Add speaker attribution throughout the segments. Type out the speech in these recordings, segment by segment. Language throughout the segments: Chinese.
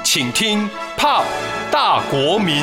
Speaker 1: 请听 POP 大国民。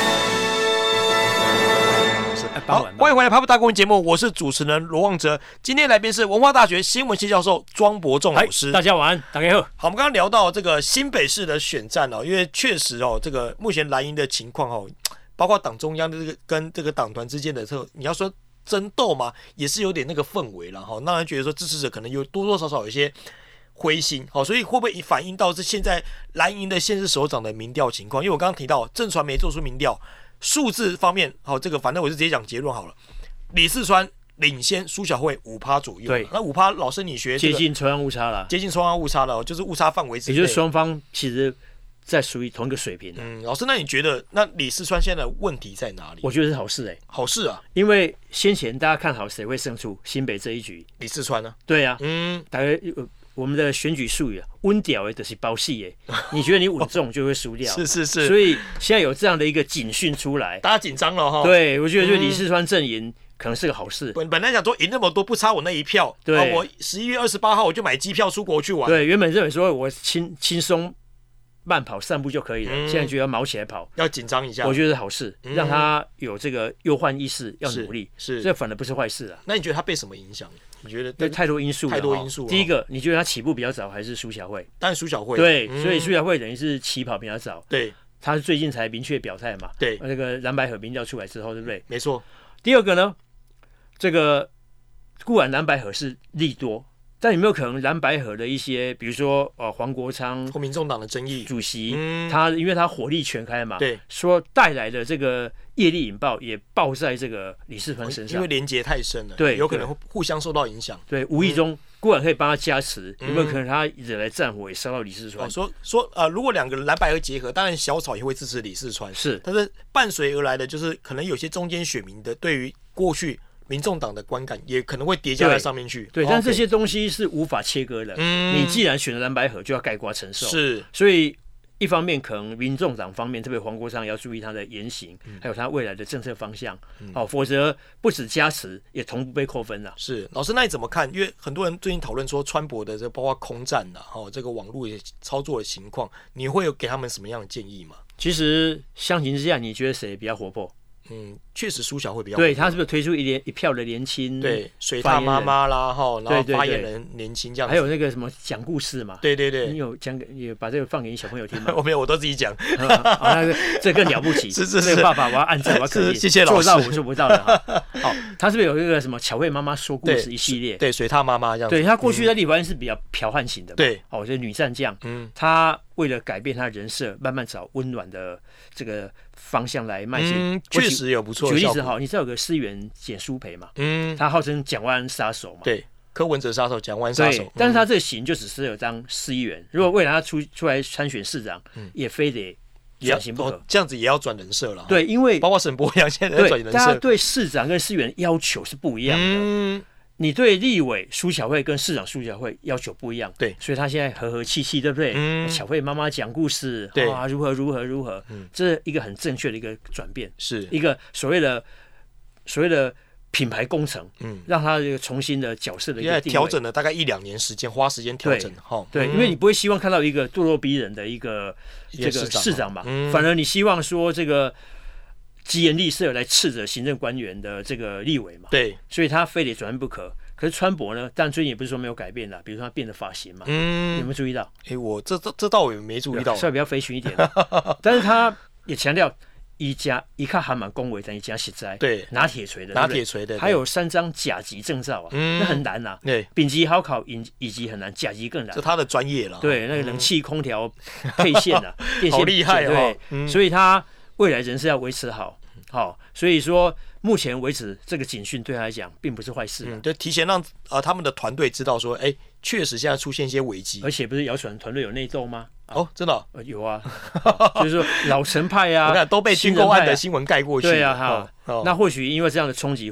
Speaker 1: 好，欢迎回来 POP 大国民节目，我是主持人罗望哲。今天来宾是文化大学新闻系教授庄伯仲老师。
Speaker 2: 大家晚安，大家好。
Speaker 1: 好，我们刚刚聊到这个新北市的选战哦，因为确实哦，这个目前蓝营的情况哦，包括党中央的这个跟这个党团之间的这个，你要说争斗嘛，也是有点那个氛围了哈，让人觉得说支持者可能有多多少少有一些灰心，好，所以会不会反映到这现在蓝营的县市首长的民调情况？因为我刚刚提到正传媒做出民调，数字方面，好，这个反正我就直接讲结论好了。李四川领先苏小慧5%左右，
Speaker 2: 对，
Speaker 1: 那5%老师你学、
Speaker 2: 接近抽样误差了，
Speaker 1: 接近抽样误差了，就是误差范围之内，
Speaker 2: 也就是双方其实在属于同一个水平。
Speaker 1: 老师，那你觉得那李四川现在的问题在哪里？
Speaker 2: 我觉得是好事
Speaker 1: 好事啊，
Speaker 2: 因为先前大家看好谁会胜出新北这一局，
Speaker 1: 李四川呢？
Speaker 2: 对啊，大概我们的选举术语啊，稳掉的就是包戏耶。你觉得你稳重就会输掉，
Speaker 1: 是，所
Speaker 2: 以现在有这样的一个警讯出来，
Speaker 1: 大家紧张了哈。
Speaker 2: 对，我觉得就李四川阵营可能是个好事。
Speaker 1: 本来想说赢那么多不差我那一票，
Speaker 2: 对，
Speaker 1: 我11月28号我就买机票出国去玩。
Speaker 2: 对，原本认为说我轻松慢跑散步就可以了，现在就要毛起来跑，
Speaker 1: 要紧张一下。
Speaker 2: 我觉得是好事，让他有这个忧患意识，要努力，这反而不是坏事啊。
Speaker 1: 那你觉得他被什么影响？你觉得？
Speaker 2: 对，太多因素了。第一个，你觉得他起步比较早还是苏小慧？
Speaker 1: 当然苏小慧。
Speaker 2: 对，所以苏小慧等于是起跑比较早。
Speaker 1: 对，
Speaker 2: 他是最近才明确表态嘛。
Speaker 1: 对，
Speaker 2: 那个蓝白合民调出来之后，对不对？
Speaker 1: 没错。
Speaker 2: 第二个呢，这个固然蓝白合是利多。但有没有可能蓝白合的一些，比如说黄国昌
Speaker 1: 或民众党的争议
Speaker 2: 主席，他因为他火力全开嘛，
Speaker 1: 对，
Speaker 2: 说带来的这个业力引爆也爆在这个李世川身上，
Speaker 1: 因为连结太深了，
Speaker 2: 对，
Speaker 1: 有可能会互相受到影响，
Speaker 2: 对，无意中固然可以帮他加持，有没有可能他惹来战火也烧到李世川？
Speaker 1: 说如果两个蓝白合结合，当然小草也会支持李世川，
Speaker 2: 是，
Speaker 1: 但是伴随而来的就是可能有些中间选民的对于过去民众党的观感也可能会叠加在上面去，
Speaker 2: 对，但这些东西是无法切割的。你既然选了蓝白合，就要概括承受。
Speaker 1: 是，
Speaker 2: 所以一方面可能民众党方面，特别黄国昌也要注意他的言行，还有他未来的政策方向，否则不止加持，也同步被扣分了。
Speaker 1: 是，老师，那你怎么看？因为很多人最近讨论说川博的这包括空战的这个网络操作的情况，你会有给他们什么样的建议吗？
Speaker 2: 其实相形之下，你觉得谁比较活泼？
Speaker 1: 确实苏小慧比较
Speaker 2: 对，他是不是推出一票的年轻？
Speaker 1: 对，水獭妈妈啦，然后发言人年轻这样子，
Speaker 2: 还有那个什么讲故事嘛？
Speaker 1: 对，
Speaker 2: 你有把这个放给你小朋友听吗？
Speaker 1: 我没有，我都自己讲。
Speaker 2: 这更了不起，
Speaker 1: 是，
Speaker 2: 这个爸爸我要按赞，我要肯定，
Speaker 1: 谢谢老师，
Speaker 2: 做到我做不到的哈。好，他是不是有一个什么巧慧妈妈说故事一系列？
Speaker 1: 对，水獭妈妈这样子。
Speaker 2: 对，他过去在立法院是比较剽悍型的，
Speaker 1: 对，
Speaker 2: 我觉得女战将，他为了改变他的人设，慢慢找温暖的这个方向来迈进，
Speaker 1: 确实有不错的效果。
Speaker 2: 举例子哈，你知道有个市议员简书培嘛？他号称蒋万安杀手嘛？
Speaker 1: 对，柯文哲杀手，蒋万安杀手。
Speaker 2: 但是他这个型就只适合当市议员，如果未来他出来参选市长，也非得转型不可。
Speaker 1: 这样子也要转人设了。
Speaker 2: 对，因为
Speaker 1: 包括沈伯洋现在在转人设，
Speaker 2: 大家对市长跟市议员要求是不一样的。你对立委苏小慧跟市长苏小慧要求不一样，
Speaker 1: 对，
Speaker 2: 所以他现在和和气气，对不对？小慧妈妈讲故事，
Speaker 1: 对，
Speaker 2: 如何，这是一个很正确的一个转变，
Speaker 1: 是
Speaker 2: 一个所谓的品牌工程，让他重新的角色的一个定位，
Speaker 1: 调整了大概1-2年时间，花时间调整，
Speaker 2: 对，因为你不会希望看到一个咄咄逼人的一个这个市长嘛，反而你希望说这个疾言厉色来斥责行政官员的这个立委嘛，
Speaker 1: 对，
Speaker 2: 所以他非得转变不可。可是川博呢，但最近也不是说没有改变啦，比如说他变的发型嘛，有没有注意到？
Speaker 1: 我这倒我也没注意到，
Speaker 2: 稍微比较肥群一点，但是他也强调一看还蛮恭维，但一家实在，
Speaker 1: 对，
Speaker 2: 拿铁锤的，还有3张甲级证照啊，那很难啊，
Speaker 1: 对，
Speaker 2: 丙级好考，乙级很难，甲级更难，
Speaker 1: 这他的专业了，
Speaker 2: 对，那个冷气空调配线啊，电线
Speaker 1: 好厉害哦，
Speaker 2: 对，所以他未来人是要维持好，所以说目前为止这个警讯对他来讲并不是坏事，
Speaker 1: 就提前让他们的团队知道说，确实现在出现一些危机，
Speaker 2: 而且不是谣传团队有内斗吗？
Speaker 1: 真的
Speaker 2: 有啊，就是说老陈派啊，
Speaker 1: 我看都被军工案的新闻盖过去，
Speaker 2: 对啊，那或许因为这样的冲击，